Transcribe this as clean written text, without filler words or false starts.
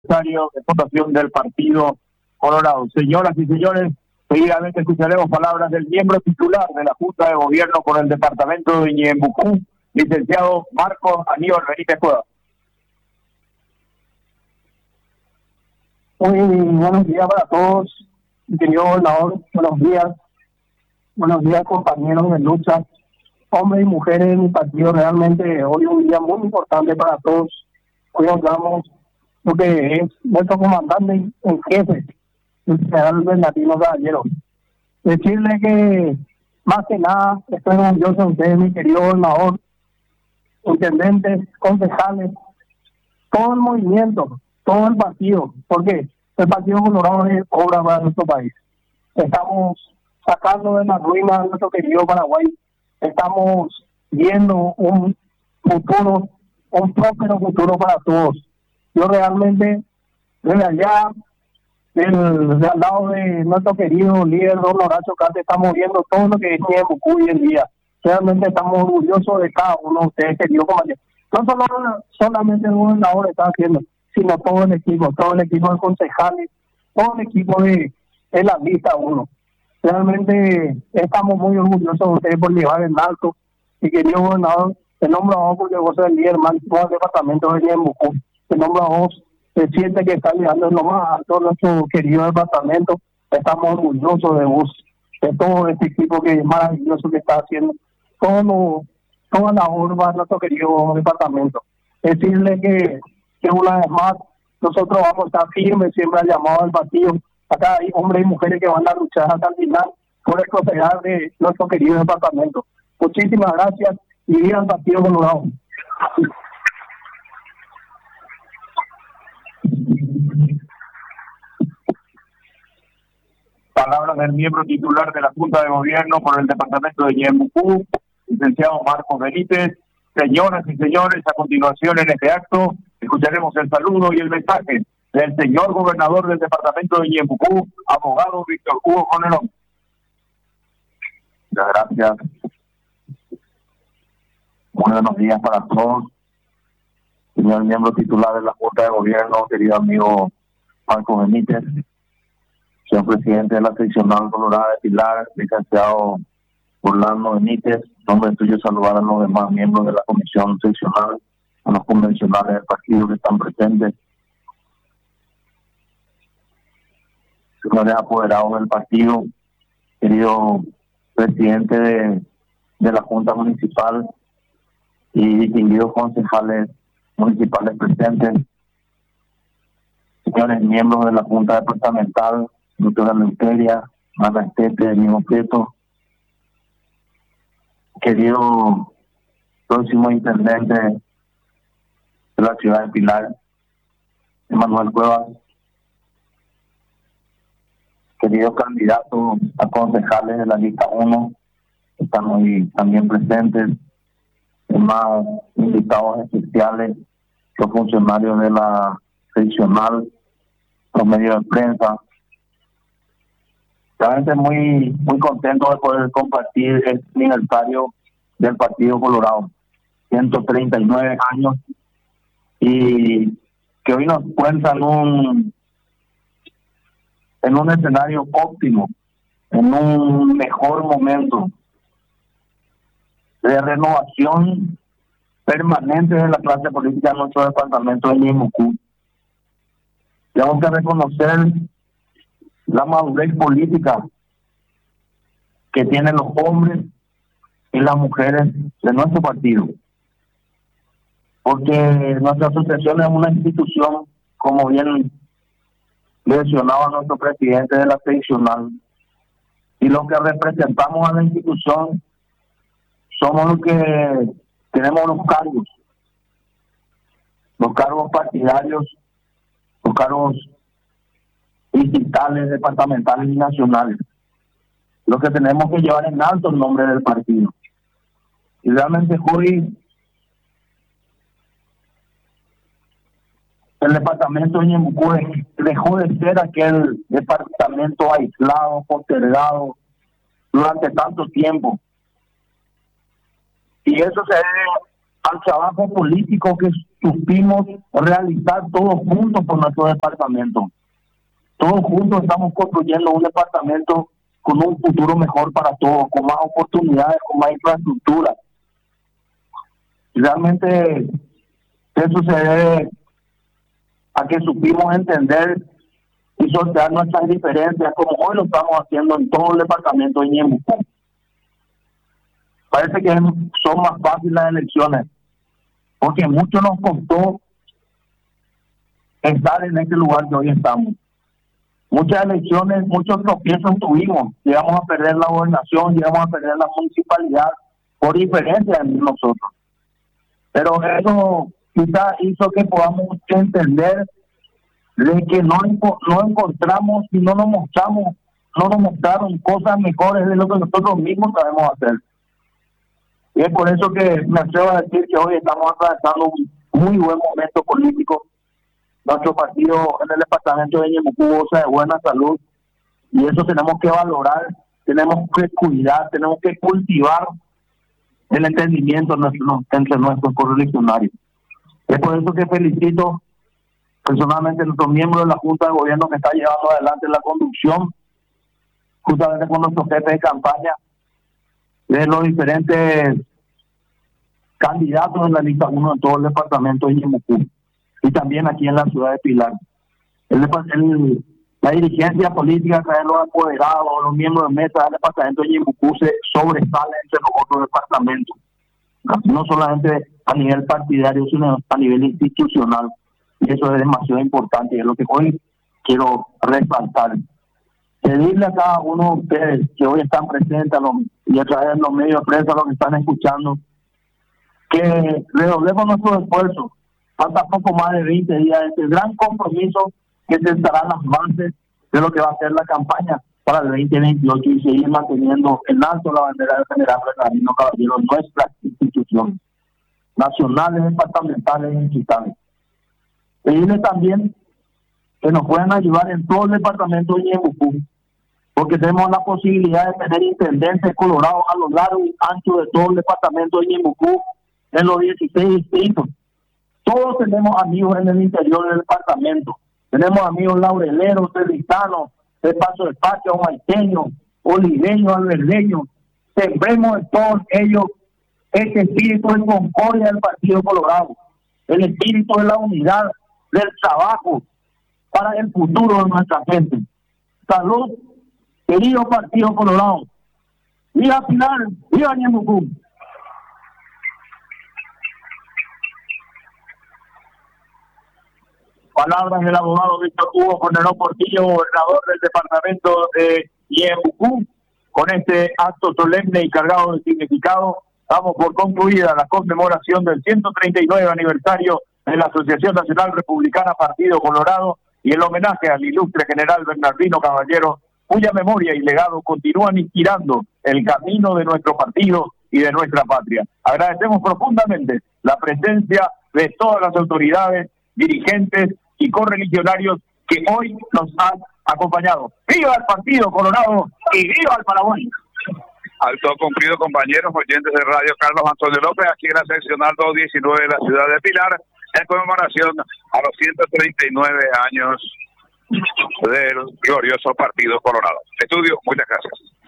de votación del Partido Colorado. Señoras y señores, seguidamente escucharemos palabras del miembro titular de la Junta de Gobierno por el departamento de Ñeembucú, licenciado Marcos Aníbal Benítez Cuevas. Muy buenos días para todos, querido gobernador, buenos días compañeros de lucha, hombres y mujeres de mi partido. Realmente hoy es un día muy importante para todos. Hoy hablamos lo que es nuestro comandante en jefe, el general Bernardino Caballero. Decirle que más que nada estoy orgulloso de ustedes, mi querido gobernador, intendentes, concejales, todo el movimiento, todo el partido, porque el Partido Colorado es obra para nuestro país. Estamos sacando de la ruina a nuestro querido Paraguay, estamos viendo un futuro, un próspero futuro para todos. Yo realmente, desde allá, al lado de nuestro querido líder don Horacio Cate, estamos viendo todo lo que es Ñeembucú hoy en día. Realmente estamos orgullosos de cada uno de ustedes, queridos compañeros. No solamente el gobernador está haciendo, sino todo el equipo de concejales, todo el equipo de la lista 1. Realmente estamos muy orgullosos de ustedes por llevar en alto, y querido gobernador, te nombro a vos porque vos sos el líder máximo del departamento de Ñeembucú. Te nombro a vos, se siente que está llegando en lo más alto nuestro querido departamento. Estamos orgullosos de vos, de todo este equipo que es maravilloso que está haciendo toda la urba de nuestro querido departamento. Decirle que una vez más nosotros vamos a estar firmes siempre al llamado del partido. Acá hay hombres y mujeres que van a luchar hasta el final por el prosperar de nuestro querido departamento. Muchísimas gracias y viva el Partido Colorado. Palabras del miembro titular de la Junta de Gobierno por el departamento de Ñeembucú, licenciado Marcos Benítez. Señoras y señores, a continuación en este acto escucharemos el saludo y el mensaje del señor gobernador del departamento de Ñeembucú, abogado Víctor Hugo Conelón. Muchas gracias. Buenos días para todos. Señor miembro titular de la Junta de Gobierno, querido amigo Marcos Benítez, señor presidente de la seccional Colorada de Pilar, licenciado Orlando Benítez, nombre tuyo saludar a los demás miembros de la comisión seccional, a los convencionales del partido que están presentes, señores apoderados del partido, querido presidente de la Junta Municipal y distinguidos concejales municipales presentes, señores miembros de la Junta Departamental, doctora Leuteria, Ana Estete, Diego Prieto, querido próximo intendente de la ciudad de Pilar, Emanuel Cuevas, queridos candidatos a concejales de la lista 1, están hoy también presentes, demás invitados especiales, los funcionarios de la seccional, los medios de prensa. Realmente muy contento de poder compartir el aniversario del Partido Colorado, 139 años, y que hoy nos cuentan en un escenario óptimo, en un mejor momento de renovación permanente de la clase política de nuestro departamento de Ñeembucú. Tenemos que reconocer la madurez política que tienen los hombres y las mujeres de nuestro partido, porque nuestra asociación es una institución, como bien mencionaba nuestro presidente de la seccional, y los que representamos a la institución somos los que tenemos los cargos partidarios, los cargos distritales, departamentales y nacionales, lo que tenemos que llevar en alto el nombre del partido. Y realmente hoy el departamento de Ñeembucú dejó de ser aquel departamento aislado, postergado durante tanto tiempo. Y eso se debe al trabajo político que supimos realizar todos juntos por nuestro departamento. Todos juntos estamos construyendo un departamento con un futuro mejor para todos, con más oportunidades, con más infraestructura. Realmente eso se debe a que supimos entender y sortear nuestras diferencias, como hoy lo estamos haciendo en todo el departamento de Ñeembucú. Parece que son más fáciles las elecciones, porque mucho nos costó estar en este lugar que hoy estamos. Muchas elecciones, muchos tropiezos tuvimos. Llegamos a perder la gobernación, llegamos a perder la municipalidad por diferencia de nosotros. Pero eso quizá hizo que podamos entender de que no encontramos y no nos mostraron cosas mejores de lo que nosotros mismos sabemos hacer. Y es por eso que me atrevo a decir que hoy estamos atravesando un muy buen momento político. Nuestro partido en el departamento de Ñeembucú goza de buena salud y eso tenemos que valorar, tenemos que cuidar, tenemos que cultivar el entendimiento entre nuestros correligionarios. Es por eso que felicito personalmente a nuestros miembros de la Junta de Gobierno que está llevando adelante la conducción, justamente con nuestro jefe de campaña, de los diferentes candidatos en la lista 1 en todo el departamento de Ñeembucú y también aquí en la ciudad de Pilar. La dirigencia política, de los apoderados, los miembros de mesa del departamento de Ñeembucú se sobresale entre los otros departamentos, no solamente a nivel partidario, sino a nivel institucional. Y eso es demasiado importante y es lo que hoy quiero resaltar. Pedirle a cada uno de ustedes que hoy están presentes y a través de los medios de prensa, los que están escuchando, que redoblemos nuestros esfuerzos. Falta poco más de 20 días de este gran compromiso que sentará las bases de lo que va a ser la campaña para el 2028 y seguir manteniendo en alto la bandera del general Bernardino Caballero en nuestras instituciones nacionales, departamentales y digitales. Pedirle también que nos puedan ayudar en todo el departamento de Ñeembucú, porque tenemos la posibilidad de tener intendentes colorados a lo largo y ancho de todo el departamento de Ñeembucú, en los 16 distritos. Todos tenemos amigos en el interior del departamento. Tenemos amigos laureleros, cerritanos, de Paso del Patio, maiteños, oliveños, alberdeños. Sembremos en todos ellos ese espíritu de concordia del Partido Colorado, el espíritu de la unidad, del trabajo para el futuro de nuestra gente. Salud, querido Partido Colorado. ¡Viva Pilar! ¡Viva Ñeembucú! Palabras del abogado Víctor Hugo Forneró Portillo, gobernador del departamento de Ñeembucú. Con este acto solemne y cargado de significado, damos por concluida la conmemoración del 139 aniversario de la Asociación Nacional Republicana Partido Colorado y el homenaje al ilustre general Bernardino Caballero, cuya memoria y legado continúan inspirando el camino de nuestro partido y de nuestra patria. Agradecemos profundamente la presencia de todas las autoridades, dirigentes y correligionarios que hoy nos han acompañado. ¡Viva el Partido Colorado y viva el Paraguay! Alto cumplido, compañeros oyentes de Radio Carlos Antonio López, aquí en la seccional 219 de la ciudad de Pilar, en conmemoración a los 139 años del glorioso Partido Colorado. Estudio, muchas gracias.